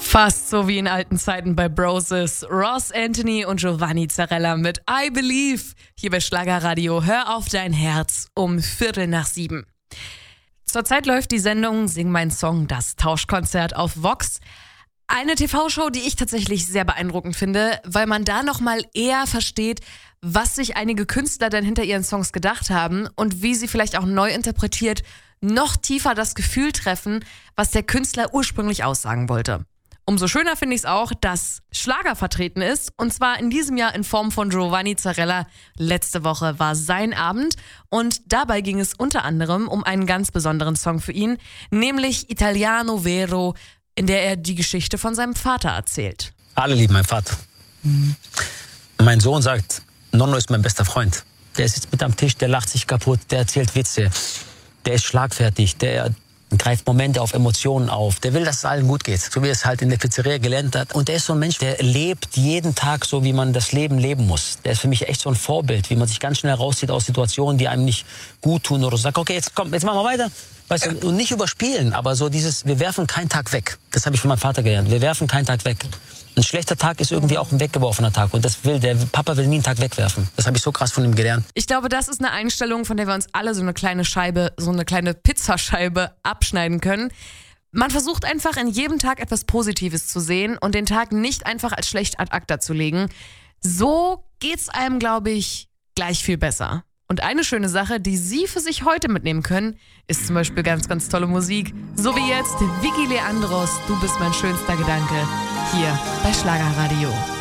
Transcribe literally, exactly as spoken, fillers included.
Fast so wie in alten Zeiten bei Broses. Ross Anthony und Giovanni Zarella mit I Believe. Hier bei Schlagerradio. Hör auf dein Herz um Viertel nach sieben. Zurzeit läuft die Sendung Sing mein Song, das Tauschkonzert auf Vox. Eine T V-Show, die ich tatsächlich sehr beeindruckend finde, weil man da nochmal eher versteht, was sich einige Künstler dann hinter ihren Songs gedacht haben und wie sie vielleicht auch neu interpretiert noch tiefer das Gefühl treffen, was der Künstler ursprünglich aussagen wollte. Umso schöner finde ich es auch, dass Schlager vertreten ist, und zwar in diesem Jahr in Form von Giovanni Zarella. Letzte Woche war sein Abend und dabei ging es unter anderem um einen ganz besonderen Song für ihn, nämlich Italiano Vero, in der er die Geschichte von seinem Vater erzählt. Alle lieben meinen Vater. Mhm. Mein Sohn sagt, Nonno ist mein bester Freund. Der sitzt mit am Tisch, der lacht sich kaputt, der erzählt Witze, der ist schlagfertig, der greift Momente auf Emotionen auf. Der will, dass es allen gut geht, so wie er es halt in der Pizzeria gelernt hat. Und der ist so ein Mensch, der lebt jeden Tag so, wie man das Leben leben muss. Der ist für mich echt so ein Vorbild, wie man sich ganz schnell rauszieht aus Situationen, die einem nicht gut tun oder so sagt, okay, jetzt komm, jetzt machen wir weiter. Weißt du, und nicht überspielen, aber so dieses, wir werfen keinen Tag weg. Das habe ich von meinem Vater gelernt. Wir werfen keinen Tag weg. Ein schlechter Tag ist irgendwie auch ein weggeworfener Tag. Und das will, der Papa will nie einen Tag wegwerfen. Das habe ich so krass von ihm gelernt. Ich glaube, das ist eine Einstellung, von der wir uns alle so eine kleine Scheibe, so eine kleine Pizzascheibe abschneiden können. Man versucht einfach in jedem Tag etwas Positives zu sehen und den Tag nicht einfach als schlecht ad acta zu legen. So geht's einem, glaube ich, gleich viel besser. Und eine schöne Sache, die Sie für sich heute mitnehmen können, ist zum Beispiel ganz, ganz tolle Musik. So wie jetzt Vicky Leandros, Du bist mein schönster Gedanke, hier bei Schlagerradio.